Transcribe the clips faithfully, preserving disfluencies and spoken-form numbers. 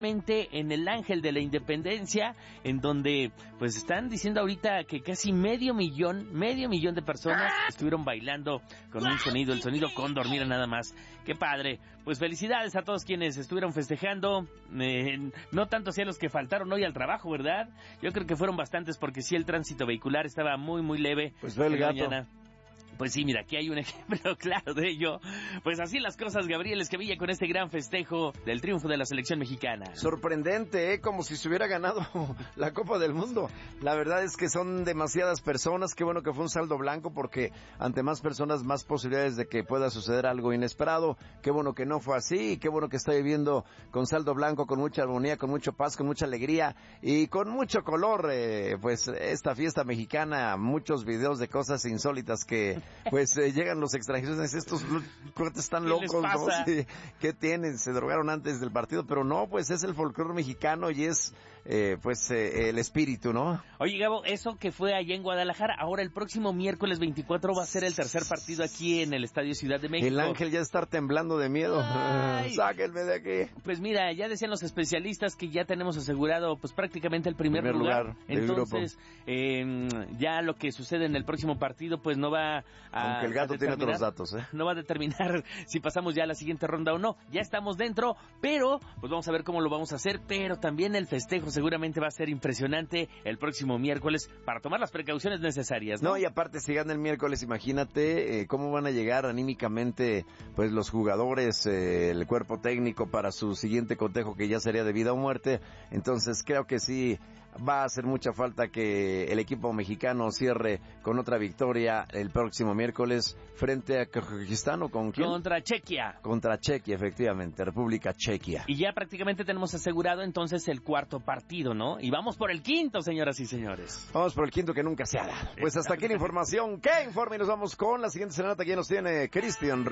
en el Ángel de la Independencia, en donde pues están diciendo ahorita que casi medio millón, medio millón de personas estuvieron bailando con un sonido, el sonido cóndor, mira nada más, qué padre. Pues felicidades a todos quienes estuvieron festejando, eh, no tanto hacia los que faltaron hoy al trabajo, ¿verdad? Yo creo que fueron bastantes porque sí el tránsito vehicular estaba muy muy leve. Pues ve el gato. Mañana. Pues sí, mira, aquí hay un ejemplo claro de ello. Pues así las cosas, Gabriel Escamilla, con este gran festejo del triunfo de la selección mexicana. Sorprendente, ¿eh? Como si se hubiera ganado la Copa del Mundo. La verdad es que son demasiadas personas. Qué bueno que fue un saldo blanco, porque ante más personas, más posibilidades de que pueda suceder algo inesperado. Qué bueno que no fue así, y qué bueno que está viviendo con saldo blanco, con mucha armonía, con mucha paz, con mucha alegría y con mucho color. Eh, pues esta fiesta mexicana, muchos videos de cosas insólitas que pues eh, llegan los extranjeros y dicen, estos cuates están locos, ¿no? Sí, ¿qué tienen? Se drogaron antes del partido, pero no, pues es el folclore mexicano y es eh, pues eh, el espíritu, ¿no? Oye, Gabo, eso que fue allá en Guadalajara, ahora el próximo miércoles veinticuatro va a ser el tercer partido aquí en el Estadio Ciudad de México. El Ángel ya está temblando de miedo. Ay, sáquenme de aquí. Pues mira, ya decían los especialistas que ya tenemos asegurado pues prácticamente el primer, primer lugar. lugar Entonces, eh, ya lo que sucede en el próximo partido pues no va a... Aunque el gato tiene otros datos, ¿eh? No va a determinar si pasamos ya a la siguiente ronda o no. Ya estamos dentro, pero pues vamos a ver cómo lo vamos a hacer. Pero también el festejo seguramente va a ser impresionante el próximo miércoles para tomar las precauciones necesarias, ¿no? No, y aparte si gana el miércoles, imagínate eh, cómo van a llegar anímicamente pues los jugadores, eh, el cuerpo técnico para su siguiente cotejo que ya sería de vida o muerte. Entonces creo que sí va a hacer mucha falta que el equipo mexicano cierre con otra victoria el próximo miércoles frente a Kazajistán, ¿o con quién? Contra Chequia. Contra Chequia, efectivamente, República Chequia. Y ya prácticamente tenemos asegurado entonces el cuarto partido, ¿no? Y vamos por el quinto, señoras y señores. Vamos por el quinto que nunca se ha dado. Pues hasta aquí la información. ¿Qué informe? Y nos vamos con la siguiente serenata que nos tiene Cristian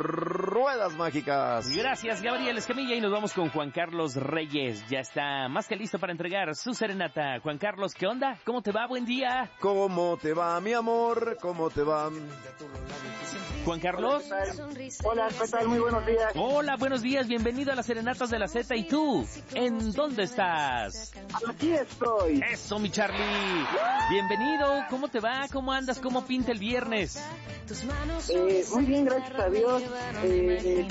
Ruedas Mágicas. Gracias, Gabriel Escamilla, y nos vamos con Juan Carlos Reyes. Ya está más que listo para entregar su serenata. Juan Carlos, ¿qué onda? ¿Cómo te va? Buen día. ¿Cómo te va, mi amor? ¿Cómo te va? Juan Carlos. Hola, ¿qué tal? Muy buenos días. Hola, buenos días. Bienvenido a las Serenatas de la Z. ¿Y tú? ¿En dónde estás? Aquí estoy. Eso, mi Charlie. Bienvenido. ¿Cómo te va? ¿Cómo andas? ¿Cómo pinta el viernes? Eh, muy bien, gracias a Dios. Eh,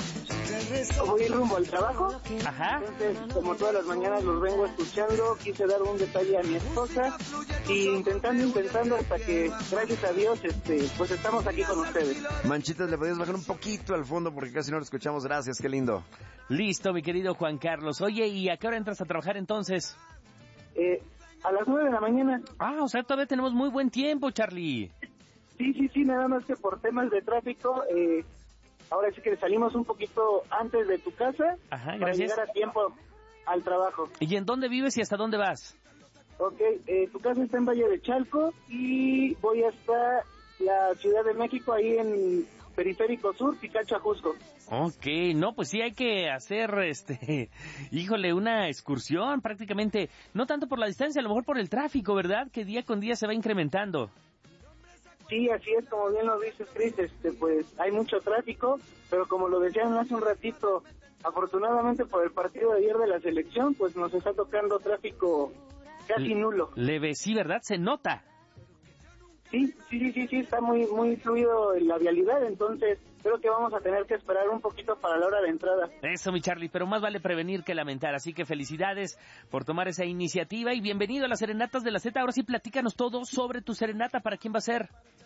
voy rumbo al trabajo. Ajá. Entonces, como todas las mañanas los vengo escuchando, quise dar un detalle a mi esposa y intentando, intentando hasta que, gracias a Dios, este, pues estamos aquí con ustedes. Manchitas, ¿le podías bajar un poquito al fondo porque casi no lo escuchamos? Gracias, qué lindo. Listo, mi querido Juan Carlos. Oye, ¿y a qué hora entras a trabajar entonces? Eh, a las nueve de la mañana. Ah, o sea, todavía tenemos muy buen tiempo, Charlie. Sí, sí, sí, nada más que por temas de tráfico, eh, ahora sí que salimos un poquito antes de tu casa. Ajá, para gracias. llegar a tiempo al trabajo. ¿Y en dónde vives y hasta dónde vas? Ok, eh, tu casa está en Valle de Chalco y voy hasta la Ciudad de México, ahí en Periférico Sur, Picacho, Ajusco. Ok, no, pues sí hay que hacer, este, híjole, una excursión prácticamente, no tanto por la distancia, a lo mejor por el tráfico, ¿verdad? Que día con día se va incrementando. Sí, así es, como bien lo dices, Chris, este, pues hay mucho tráfico, pero como lo decían hace un ratito, afortunadamente por el partido de ayer de la selección, pues nos está tocando tráfico casi nulo. Leve, sí, ¿verdad? Se nota. Sí, sí, sí, sí, sí, está muy muy fluido en la vialidad, entonces creo que vamos a tener que esperar un poquito para la hora de entrada. Eso, mi Charlie, pero más vale prevenir que lamentar, así que felicidades por tomar esa iniciativa y bienvenido a las Serenatas de la Z. Ahora sí, platícanos todo sobre tu serenata, ¿para quién va a ser?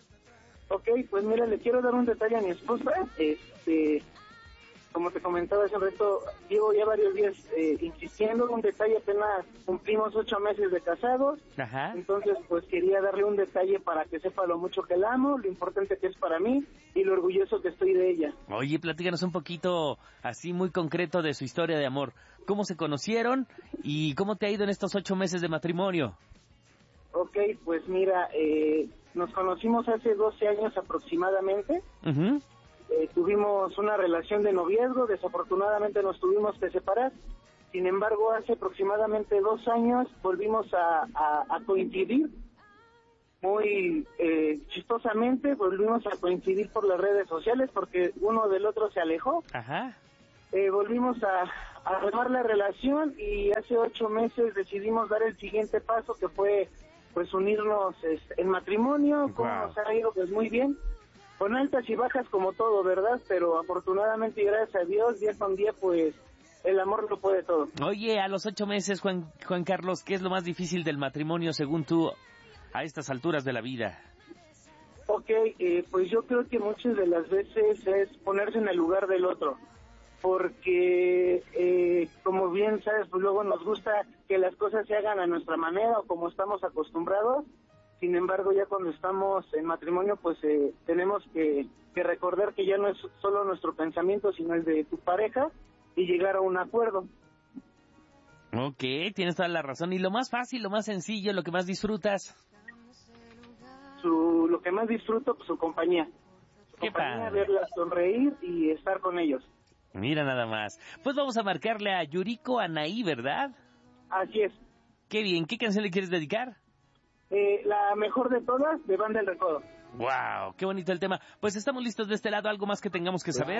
Ok, pues mira, le quiero dar un detalle a mi esposa, este... Como te comentaba hace un rato, llevo ya varios días eh, insistiendo, un detalle, apenas cumplimos ocho meses de casados. Ajá. Entonces pues quería darle un detalle para que sepa lo mucho que la amo, lo importante que es para mí y lo orgulloso que estoy de ella. Oye, platícanos un poquito así muy concreto de su historia de amor. ¿Cómo se conocieron y cómo te ha ido en estos ocho meses de matrimonio? Ok, pues mira, eh, nos conocimos hace doce años aproximadamente. Uh-huh. Eh, tuvimos una relación de noviazgo, desafortunadamente nos tuvimos que separar. Sin embargo, hace aproximadamente dos años volvimos a, a, a coincidir. Muy eh, chistosamente volvimos a coincidir por las redes sociales porque uno del otro se alejó. Ajá. Eh, volvimos a, a armar la relación, y hace ocho meses decidimos dar el siguiente paso, que fue pues unirnos este, en matrimonio. Como Wow. nos ha ido pues muy bien, con altas y bajas como todo, ¿verdad? Pero afortunadamente y gracias a Dios, día con día pues el amor lo puede todo. Oye, a los ocho meses, Juan, Juan Carlos, ¿qué es lo más difícil del matrimonio según tú a estas alturas de la vida? Ok, eh, pues yo creo que muchas de las veces es ponerse en el lugar del otro, porque eh, como bien sabes, pues luego nos gusta que las cosas se hagan a nuestra manera o como estamos acostumbrados. Sin embargo, ya cuando estamos en matrimonio, pues eh, tenemos que, que recordar que ya no es solo nuestro pensamiento, sino el de tu pareja, y llegar a un acuerdo. Ok, tienes toda la razón. ¿Y lo más fácil, lo más sencillo, lo que más disfrutas? Su, lo que más disfruto, pues su compañía. Su Qué compañía, padre. verla sonreír y estar con ellos. Mira nada más. Pues vamos a marcarle a Yuriko Anaí, ¿verdad? Así es. Qué bien. ¿Qué canción le quieres dedicar? Eh, la mejor de todas, de Banda El Recodo. ¡Wow! ¡Qué bonito el tema! Pues estamos listos de este lado. ¿Algo más que tengamos que saber?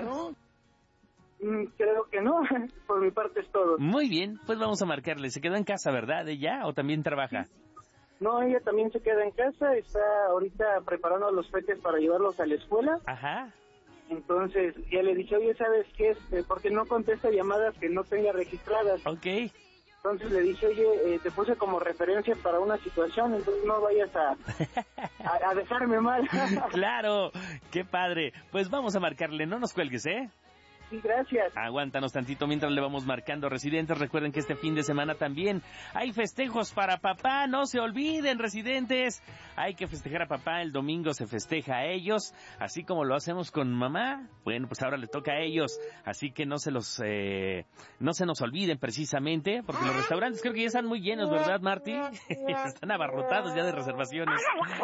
Mm, creo que no, por mi parte es todo. Muy bien, pues vamos a marcarle. ¿Se quedó en casa, verdad, ella? ¿O también trabaja? No, ella también se queda en casa, está ahorita preparando los peques para llevarlos a la escuela. Ajá. Entonces ya le dije, oye, ¿sabes qué? Este, porque no contesta llamadas que no tenga registradas. Ok. Entonces le dije, oye, eh, te puse como referencia para una situación, entonces no vayas a, a, a dejarme mal. Claro, qué padre. Pues vamos a marcarle, no nos cuelgues, ¿eh? Sí, gracias. Aguántanos tantito mientras le vamos marcando. Residentes, recuerden que este fin de semana también hay festejos para papá. No se olviden, residentes. Hay que festejar a papá. El domingo se festeja a ellos, así como lo hacemos con mamá. Bueno, pues ahora le toca a ellos. Así que no se los, eh, no se nos olviden precisamente, porque los restaurantes creo que ya están muy llenos, ¿verdad, Marty? Están abarrotados ya de reservaciones.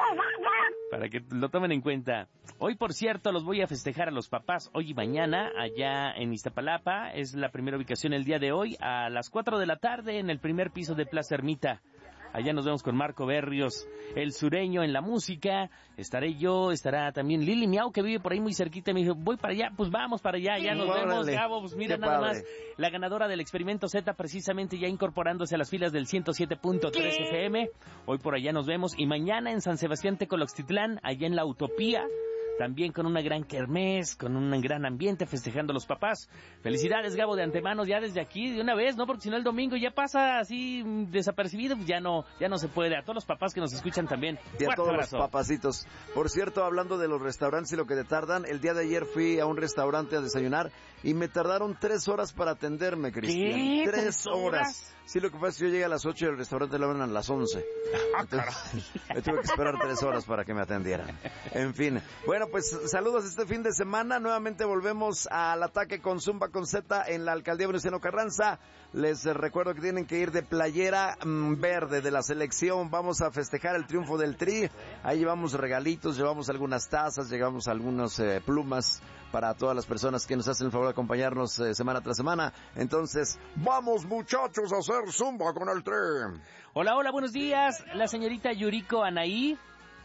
Para que lo tomen en cuenta. Hoy, por cierto, los voy a festejar a los papás hoy y mañana allá en Iztapalapa. Es la primera ubicación el día de hoy a las cuatro de la tarde en el primer piso de Plaza Ermita. Allá nos vemos con Marco Berrios, el sureño en la música. Estaré yo, estará también Lili Miau, que vive por ahí muy cerquita. Me dijo, voy para allá, pues vamos para allá, ya nos Órale. vemos, Gabo. Pues mira, Qué nada padre. más, la ganadora del Experimento Z, precisamente ya incorporándose a las filas del ciento siete punto tres F M. Hoy por allá nos vemos. Y mañana en San Sebastián Tecoloxtitlán, allá en La Utopía, también con una gran kermés, con un gran ambiente, festejando a los papás. Felicidades, Gabo, de antemano, ya desde aquí, de una vez, ¿no? Porque si no el domingo ya pasa así mm, desapercibido, pues ya no, ya no se puede. A todos los papás que nos escuchan también, Y a fuerte todos abrazo. los papacitos. Por cierto, hablando de los restaurantes y lo que te tardan, el día de ayer fui a un restaurante a desayunar y me tardaron tres horas para atenderme, Cristian. ¿Qué? Tres ¿Tres horas? horas? Sí, lo que pasa es que yo llegué a las ocho y el restaurante lo abren a las once. Ah, Entonces, me tuve que esperar tres horas para que me atendieran. En fin. Bueno, pues saludos este fin de semana. Nuevamente volvemos al ataque con Zumba con Z en la alcaldía Venustiano Carranza. Les eh, recuerdo que tienen que ir de playera mm, verde de la selección. Vamos a festejar el triunfo del Tri. Ahí llevamos regalitos, llevamos algunas tazas, llevamos algunas eh, plumas para todas las personas que nos hacen el favor de acompañarnos eh, semana tras semana. Entonces, vamos muchachos a hacer Zumba con el Tri. Hola, hola, buenos días. La señorita Yuriko Anaí.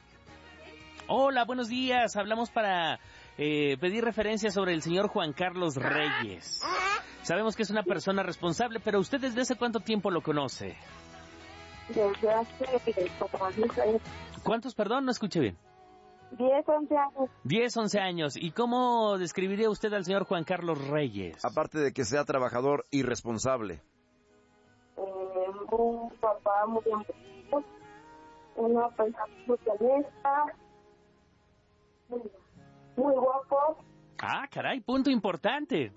Hola, buenos días. Hablamos para eh, pedir referencias sobre el señor Juan Carlos Reyes. Sabemos que es una persona responsable, pero ¿usted desde hace cuánto tiempo lo conoce? Desde hace como diez años. ¿Cuántos, perdón? No escuché bien. diez, once años. diez, once años. ¿Y cómo describiría usted al señor Juan Carlos Reyes? Aparte de que sea trabajador y responsable. Eh, un papá muy ambicioso, una persona muy honesta, muy, muy guapo. Ah, caray, punto importante.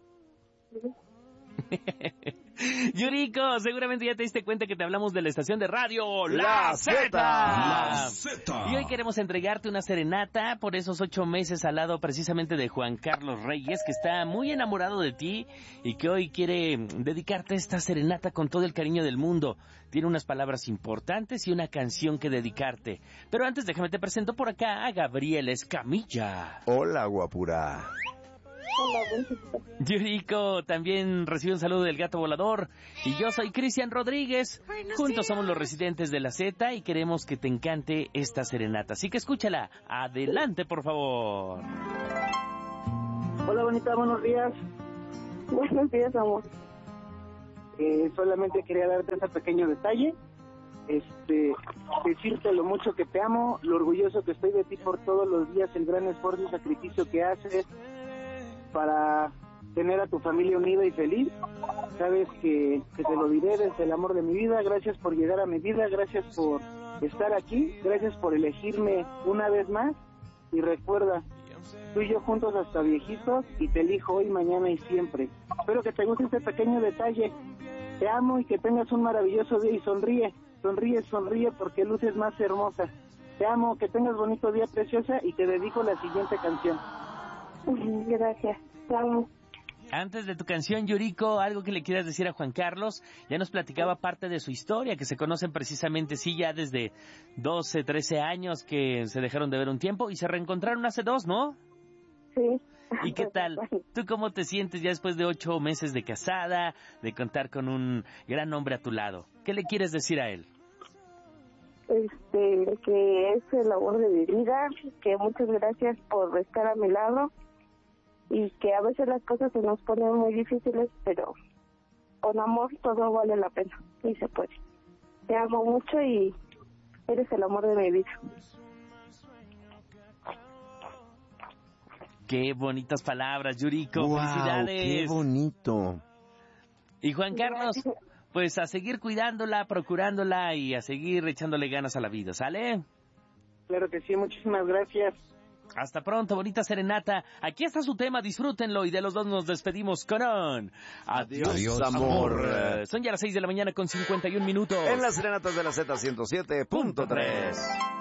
Yuriko, seguramente ya te diste cuenta que te hablamos de la estación de radio La, La Z. Zeta. La Zeta. Y hoy queremos entregarte una serenata por esos ocho meses al lado precisamente de Juan Carlos Reyes, que está muy enamorado de ti y que hoy quiere dedicarte esta serenata con todo el cariño del mundo. Tiene unas palabras importantes y una canción que dedicarte. Pero antes déjame te presento por acá a Gabriel Escamilla. Hola, guapura. Hola, bonita. Yuriko también recibe un saludo del gato volador. Y yo soy Cristian Rodríguez. Juntos somos los residentes de la Z y queremos que te encante esta serenata. Así que escúchala. Adelante, por favor. Hola, bonita, buenos días. Buenos días, amor. Eh, solamente quería darte ese pequeño detalle, este, decirte lo mucho que te amo, lo orgulloso que estoy de ti por todos los días, el gran esfuerzo y sacrificio que haces para tener a tu familia unida y feliz. Sabes que, que te lo diré desde el amor de mi vida. Gracias por llegar a mi vida, gracias por estar aquí, gracias por elegirme una vez más. Y recuerda, tú y yo juntos hasta viejitos, y te elijo hoy, mañana y siempre. Espero que te guste este pequeño detalle. Te amo y que tengas un maravilloso día, y sonríe, sonríe, sonríe porque luces más hermosa. Te amo, que tengas bonito día, preciosa, y te dedico la siguiente canción. Gracias, te amo. Antes de tu canción, Yuriko, algo que le quieras decir a Juan Carlos. Ya nos platicaba parte de su historia, que se conocen precisamente, sí, ya desde doce, trece años, que se dejaron de ver un tiempo y se reencontraron hace dos, ¿no? Sí. ¿Y qué tal? ¿Tú cómo te sientes ya después de ocho meses de casada, de contar con un gran hombre a tu lado? ¿Qué le quieres decir a él? Este, que es el amor de mi vida, que muchas gracias por estar a mi lado, y que a veces las cosas se nos ponen muy difíciles, pero con amor todo vale la pena y se puede. Te amo mucho y eres el amor de mi vida. Qué bonitas palabras, Yuriko. Wow, Felicidades. Qué bonito. Y Juan Carlos, pues a seguir cuidándola, procurándola y a seguir echándole ganas a la vida, ¿sale? Claro que sí, muchísimas gracias. Hasta pronto, bonita serenata. Aquí está su tema, disfrútenlo, y de los dos nos despedimos con un adiós, Adiós, amor. amor. Son ya las seis de la mañana con cincuenta y un minutos. En las serenatas de la Z ciento siete punto tres.